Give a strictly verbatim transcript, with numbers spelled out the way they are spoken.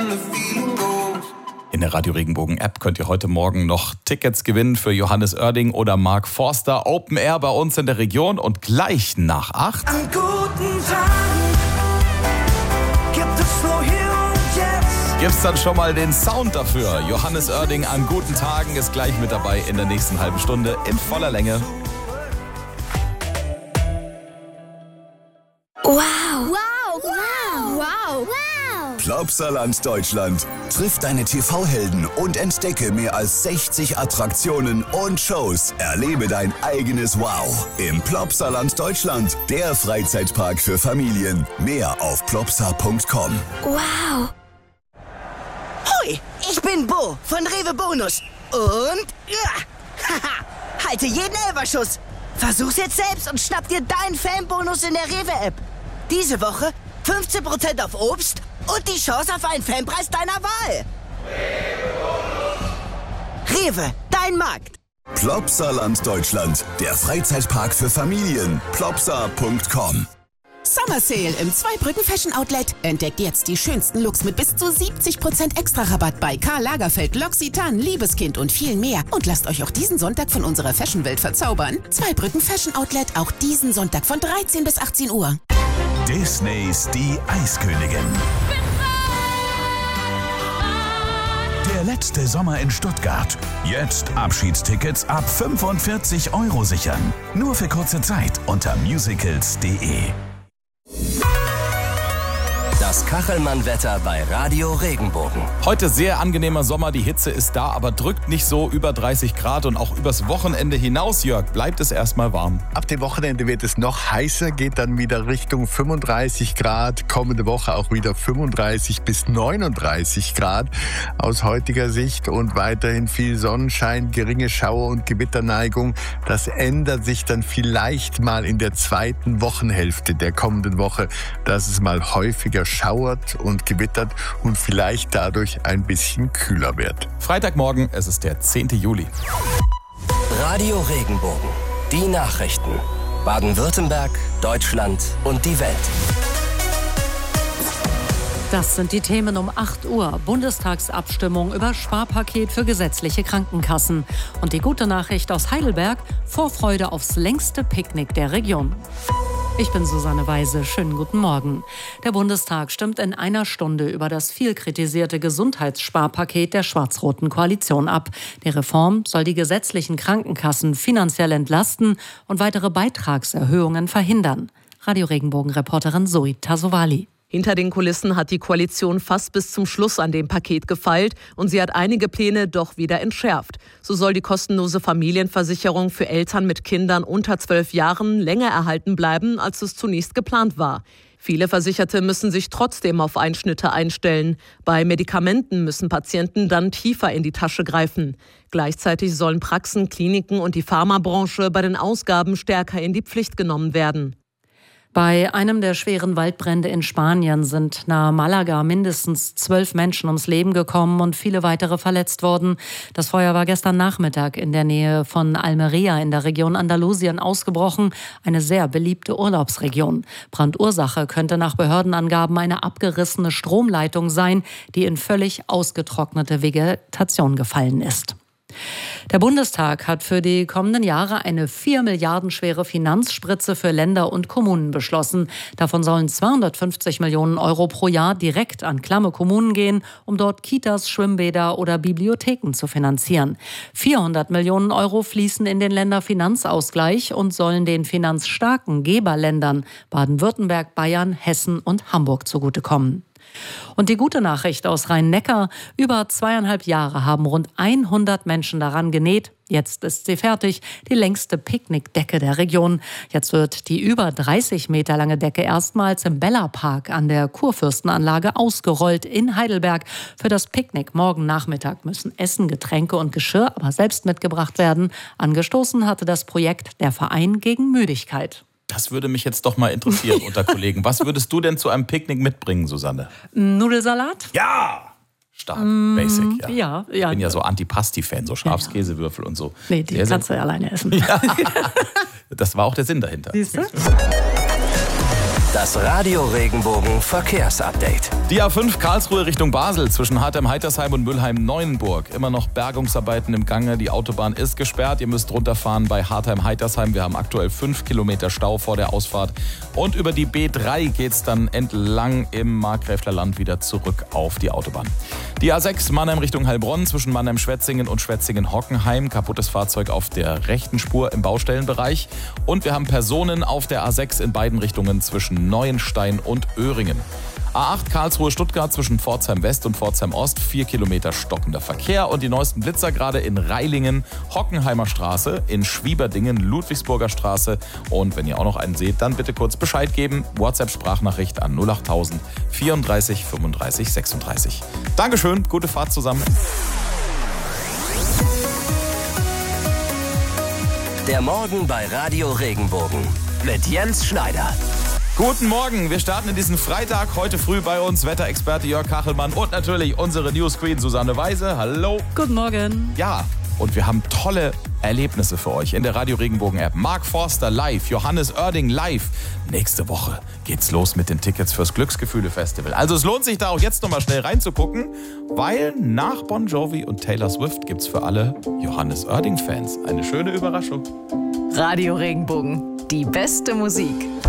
In der Radio Regenbogen App könnt ihr heute Morgen noch Tickets gewinnen für Johannes Oerding oder Mark Forster. Open Air bei uns in der Region und gleich nach acht. An guten Tagen gibt es nur hier und jetzt. Gibt's dann schon mal den Sound dafür. Johannes Oerding an guten Tagen ist gleich mit dabei in der nächsten halben Stunde in voller Länge. Wow. Wow. Wow. Wow. Wow. Plopsaland Deutschland. Triff deine T V-Helden und entdecke mehr als sechzig Attraktionen und Shows. Erlebe dein eigenes Wow im Plopsaland Deutschland. Der Freizeitpark für Familien. Mehr auf plopsa punkt com. Wow. Hoi, ich bin Bo von Rewe Bonus. Und ja, haha, halte jeden Elferschuss. Versuch's jetzt selbst und schnapp dir deinen Fanbonus in der Rewe-App. Diese Woche fünfzehn Prozent auf Obst und die Chance auf einen Fanpreis deiner Wahl. Rewe, dein Markt. Plopsaland Deutschland. Der Freizeitpark für Familien. plopsa punkt com. Summer Sale im Zweibrücken Fashion Outlet. Entdeckt jetzt die schönsten Looks mit bis zu siebzig Prozent Extra-Rabatt bei Karl Lagerfeld, L'Occitane, Liebeskind und viel mehr. Und lasst euch auch diesen Sonntag von unserer Fashion-Welt verzaubern. Zweibrücken Fashion Outlet, auch diesen Sonntag von dreizehn bis achtzehn Uhr. Disneys Die Eiskönigin. Der letzte Sommer in Stuttgart. Jetzt Abschiedstickets ab fünfundvierzig Euro sichern. Nur für kurze Zeit unter musicals punkt de. Das Kachelmann-Wetter bei Radio Regenbogen. Heute sehr angenehmer Sommer, die Hitze ist da, aber drückt nicht so über dreißig Grad und auch übers Wochenende hinaus, Jörg, bleibt es erstmal warm. Ab dem Wochenende wird es noch heißer, geht dann wieder Richtung fünfunddreißig Grad. Kommende Woche auch wieder fünfunddreißig bis neununddreißig Grad aus heutiger Sicht und weiterhin viel Sonnenschein, geringe Schauer- und Gewitterneigung. Das ändert sich dann vielleicht mal in der zweiten Wochenhälfte der kommenden Woche, dass es mal häufiger schauert und gewittert und vielleicht dadurch ein bisschen kühler wird. Freitagmorgen, es ist der zehnten Juli. Radio Regenbogen. Die Nachrichten. Baden-Württemberg, Deutschland und die Welt. Das sind die Themen um acht Uhr. Bundestagsabstimmung über Sparpaket für gesetzliche Krankenkassen. Und die gute Nachricht aus Heidelberg: Vorfreude aufs längste Picknick der Region. Ich bin Susanne Weise. Schönen guten Morgen. Der Bundestag stimmt in einer Stunde über das viel kritisierte Gesundheitssparpaket der schwarz-roten Koalition ab. Die Reform soll die gesetzlichen Krankenkassen finanziell entlasten und weitere Beitragserhöhungen verhindern. Radio Regenbogen-Reporterin Zoe Tasovali. Hinter den Kulissen hat die Koalition fast bis zum Schluss an dem Paket gefeilt und sie hat einige Pläne doch wieder entschärft. So soll die kostenlose Familienversicherung für Eltern mit Kindern unter zwölf Jahren länger erhalten bleiben, als es zunächst geplant war. Viele Versicherte müssen sich trotzdem auf Einschnitte einstellen. Bei Medikamenten müssen Patienten dann tiefer in die Tasche greifen. Gleichzeitig sollen Praxen, Kliniken und die Pharmabranche bei den Ausgaben stärker in die Pflicht genommen werden. Bei einem der schweren Waldbrände in Spanien sind nahe Malaga mindestens zwölf Menschen ums Leben gekommen und viele weitere verletzt worden. Das Feuer war gestern Nachmittag in der Nähe von Almeria in der Region Andalusien ausgebrochen, eine sehr beliebte Urlaubsregion. Brandursache könnte nach Behördenangaben eine abgerissene Stromleitung sein, die in völlig ausgetrocknete Vegetation gefallen ist. Der Bundestag hat für die kommenden Jahre eine vier Milliarden schwere Finanzspritze für Länder und Kommunen beschlossen. Davon sollen zweihundertfünfzig Millionen Euro pro Jahr direkt an klamme Kommunen gehen, um dort Kitas, Schwimmbäder oder Bibliotheken zu finanzieren. vierhundert Millionen Euro fließen in den Länderfinanzausgleich und sollen den finanzstarken Geberländern Baden-Württemberg, Bayern, Hessen und Hamburg zugutekommen. Und die gute Nachricht aus Rhein-Neckar: Über zweieinhalb Jahre haben rund hundert Menschen daran genäht. Jetzt ist sie fertig, die längste Picknickdecke der Region. Jetzt wird die über dreißig Meter lange Decke erstmals im Bella Park an der Kurfürstenanlage ausgerollt in Heidelberg. Für das Picknick morgen Nachmittag müssen Essen, Getränke und Geschirr aber selbst mitgebracht werden. Angestoßen hatte das Projekt der Verein gegen Müdigkeit. Das würde mich jetzt doch mal interessieren unter Kollegen. Was würdest du denn zu einem Picknick mitbringen, Susanne? Nudelsalat? Ja! Stark, mm, basic, ja. ja, ja. Ich bin ja so Antipasti-Fan, so Schafskäsewürfel und so. Nee, die Sehr kannst du ja alleine essen. Ja. Das war auch der Sinn dahinter. Siehst du? Das Radio Regenbogen Verkehrsupdate. Die A fünf Karlsruhe Richtung Basel zwischen Hartheim-Heitersheim und Mülheim-Neuenburg. Immer noch Bergungsarbeiten im Gange. Die Autobahn ist gesperrt. Ihr müsst runterfahren bei Hartheim-Heitersheim. Wir haben aktuell fünf Kilometer Stau vor der Ausfahrt. Und über die B drei geht's dann entlang im Markgräfler Land wieder zurück auf die Autobahn. Die A sechs Mannheim Richtung Heilbronn zwischen Mannheim-Schwetzingen und Schwetzingen-Hockenheim. Kaputtes Fahrzeug auf der rechten Spur im Baustellenbereich. Und wir haben Personen auf der A sechs in beiden Richtungen zwischen Neuenstein und Öhringen. A acht Karlsruhe-Stuttgart zwischen Pforzheim West und Pforzheim Ost, vier Kilometer stockender Verkehr. Und die neuesten Blitzer gerade in Reilingen, Hockenheimer Straße, in Schwieberdingen, Ludwigsburger Straße. Und wenn ihr auch noch einen seht, dann bitte kurz Bescheid geben. WhatsApp-Sprachnachricht an null acht null null vierunddreißig fünfunddreißig sechsunddreißig. Dankeschön, gute Fahrt zusammen. Der Morgen bei Radio Regenbogen mit Jens Schneider. Guten Morgen, wir starten in diesen Freitag. Heute früh bei uns Wetterexperte Jörg Kachelmann und natürlich unsere News Queen Susanne Weise. Hallo. Guten Morgen. Ja, und wir haben tolle Erlebnisse für euch in der Radio Regenbogen App. Mark Forster live, Johannes Oerding live. Nächste Woche geht's los mit den Tickets fürs Glücksgefühle Festival. Also es lohnt sich da auch jetzt nochmal schnell reinzugucken, weil nach Bon Jovi und Taylor Swift gibt's für alle Johannes Oerding Fans eine schöne Überraschung. Radio Regenbogen, die beste Musik.